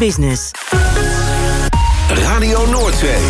Business. Radio Noordzee.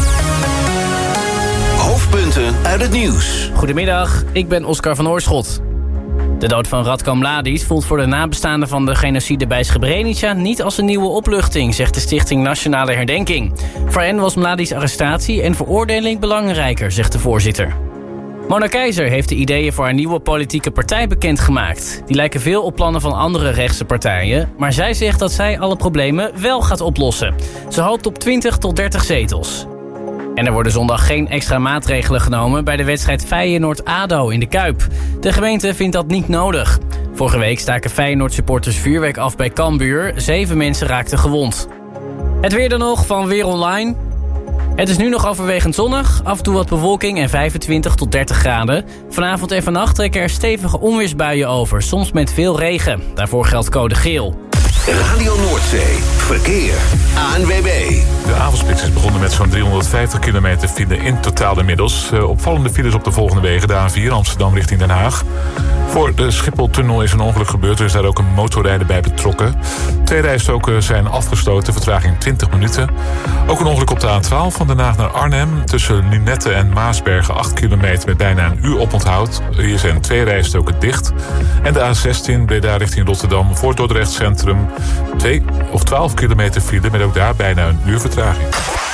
Hoofdpunten uit het nieuws. Goedemiddag, ik ben Oscar van Oorschot. De dood van Ratko Mladic voelt voor de nabestaanden van de genocide bij Srebrenica niet als een nieuwe opluchting, zegt de Stichting Nationale Herdenking. Voor hen was Mladic's arrestatie en veroordeling belangrijker, zegt de voorzitter. Mona Keizer heeft de ideeën voor haar nieuwe politieke partij bekendgemaakt. Die lijken veel op plannen van andere rechtse partijen, maar zij zegt dat zij alle problemen wel gaat oplossen. Ze hoopt op 20 tot 30 zetels. En er worden zondag geen extra maatregelen genomen bij de wedstrijd Feyenoord-ADO in de Kuip. De gemeente vindt dat niet nodig. Vorige week staken Feyenoord-supporters vuurwerk af bij Cambuur. 7 mensen raakten gewond. Het weer dan nog van Weer Online. Het is nu nog overwegend zonnig, af en toe wat bewolking en 25 tot 30 graden. Vanavond en vannacht trekken er stevige onweersbuien over, soms met veel regen. Daarvoor geldt code geel. Radio Noordzee. Verkeer. ANWB. De avondspits is begonnen met zo'n 350 kilometer file in totaal inmiddels. Opvallende files op de volgende wegen. De A4 Amsterdam richting Den Haag. Voor de Schipholtunnel is een ongeluk gebeurd. Er is daar ook een motorrijder bij betrokken. 2 rijstroken zijn afgesloten. Vertraging 20 minuten. Ook een ongeluk op de A12 van Den Haag naar Arnhem. Tussen Lunette en Maasbergen 8 kilometer met bijna een uur oponthoud. Hier zijn 2 rijstroken dicht. En de A16 Breda richting Rotterdam voor Dordrecht Centrum. 12 kilometer file met ook daar bijna een uur vertraging.